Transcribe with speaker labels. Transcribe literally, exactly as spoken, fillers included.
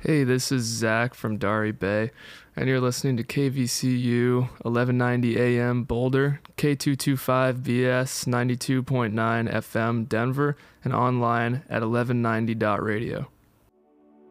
Speaker 1: Hey, this is Zach from Dari Bay, and you're listening to K V C U eleven ninety A M Boulder, K two twenty-five B S ninety-two point nine F M Denver, and online at eleven ninety dot radio.